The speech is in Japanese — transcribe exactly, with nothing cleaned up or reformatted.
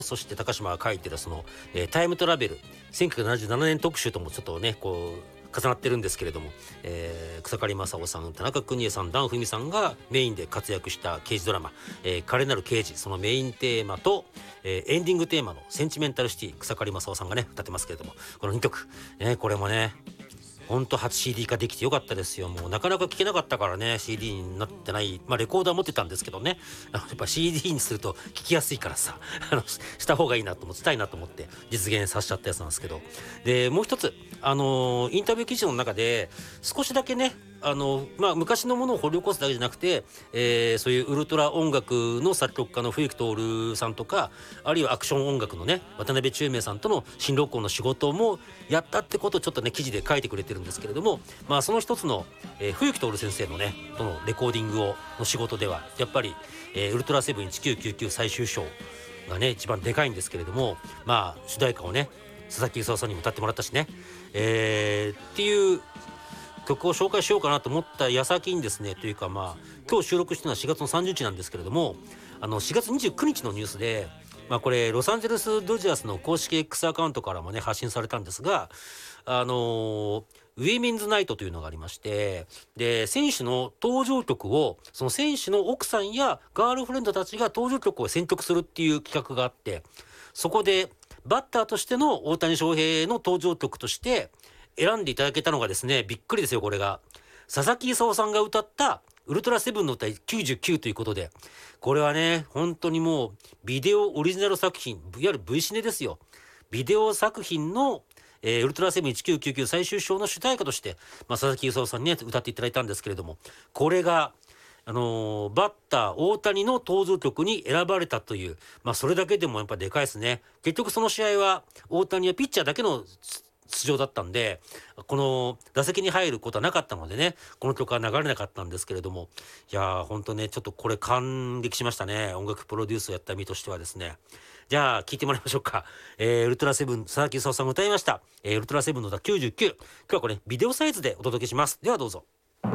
そして高島が書いてるその、えータイムトラベルせんきゅうひゃくななじゅうななねん特集ともちょっとねこう重なってるんですけれども、えー草刈正雄さん、田中邦衛さん、檀文さんがメインで活躍した刑事ドラマ「えー華麗なる刑事」、そのメインテーマと、えーエンディングテーマの「センチメンタルシティ」、草刈正雄さんがね歌ってますけれども、このにきょく、ね、これもねほんと初 シーディー 化できてよかったですよ。もうなかなか聴けなかったからね シーディー になってない、まあレコーダー持ってたんですけどね、あのやっぱ シーディー にすると聴きやすいからさあのした方がいいなと思ってしたいなと思って実現させちゃったやつなんですけど、でもう一つあのーインタビュー記事の中で少しだけねあのまあ昔のものを掘り起こすだけじゃなくて、えーそういうウルトラ音楽の作曲家の冬木徹さんとか、あるいはアクション音楽のね渡辺宙明さんとの新録音の仕事もやったってことをちょっとね記事で書いてくれてるんですけれども、まあその一つの、えー冬木徹先生のねとのレコーディングをの仕事ではやっぱり、えーウルトラセブンいちきゅうきゅうきゅう最終章がね一番でかいんですけれども、まあ主題歌をね佐々木功さんにも歌ってもらったしね、えーっていう曲を紹介しようかなと思った矢先にですね、というかまあ今日収録してるのはしがつのさんじゅうにちなんですけれども、あのしがつにじゅうくにちのニュースで、まあこれロサンゼルスドジャースの公式 X アカウントからもね発信されたんですが、あのーウィメンズナイトというのがありまして、で選手の登場曲をその選手の奥さんやガールフレンドたちが登場曲を選曲するっていう企画があって、そこでバッターとしての大谷翔平の登場曲として選んでいただけたのがですね、びっくりですよこれが佐々木功さんが歌ったウルトラセブンの歌きゅうじゅうきゅうということで、これはね本当にもうビデオオリジナル作品、いわゆる V シネですよ。ビデオ作品の、えーウルトラセブンいちきゅうきゅうきゅう最終章の主題歌として、まあ、佐々木功さんにね歌っていただいたんですけれども、これがあのーバッター大谷の登場曲に選ばれたという、まあそれだけでもやっぱでかいですね。結局その試合は大谷はピッチャーだけの出場だったんで、この打席に入ることはなかったのでね、この曲は流れなかったんですけれども、いやーほんとねちょっとこれ感激しましたね。音楽プロデュースをやった身としてはですね。じゃあ聴いてもらいましょうか。えーウルトラセブン佐々木功さんが歌いました、えーウルトラセブンの歌きゅうじゅうきゅう、今日はこれビデオサイズでお届けします。ではどうぞ。